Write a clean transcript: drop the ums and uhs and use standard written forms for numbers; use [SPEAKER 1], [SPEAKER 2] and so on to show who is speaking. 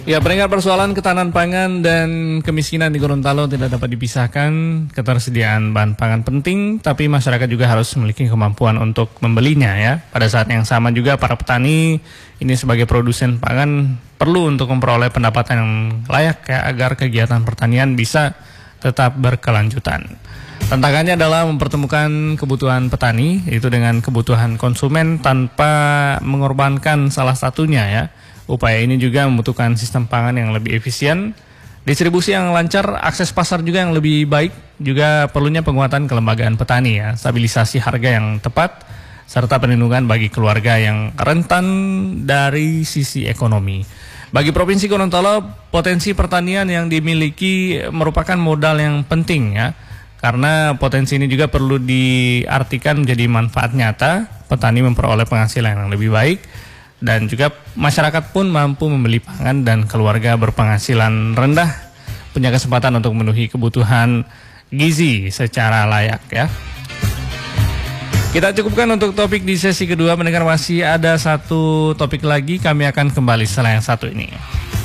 [SPEAKER 1] Ya, pendengar, persoalan ketahanan pangan dan kemiskinan di Gorontalo tidak dapat dipisahkan. Ketersediaan bahan pangan penting, tapi masyarakat juga harus memiliki kemampuan untuk membelinya ya. Pada saat yang sama juga para petani ini sebagai produsen pangan perlu untuk memperoleh pendapatan yang layak ya, agar kegiatan pertanian bisa tetap berkelanjutan. Tantangannya adalah mempertemukan kebutuhan petani itu dengan kebutuhan konsumen tanpa mengorbankan salah satunya ya. Upaya ini juga membutuhkan sistem pangan yang lebih efisien, distribusi yang lancar, akses pasar juga yang lebih baik, juga perlunya penguatan kelembagaan petani ya, stabilisasi harga yang tepat, serta perlindungan bagi keluarga yang rentan dari sisi ekonomi. Bagi Provinsi Gorontalo, potensi pertanian yang dimiliki merupakan modal yang penting ya, karena potensi ini juga perlu diartikan menjadi manfaat nyata, petani memperoleh penghasilan yang lebih baik, dan juga masyarakat pun mampu membeli pangan dan keluarga berpenghasilan rendah punya kesempatan untuk memenuhi kebutuhan gizi secara layak ya. Kita cukupkan untuk topik di sesi kedua. Mendengar masih ada satu topik lagi, kami akan kembali setelah yang satu ini.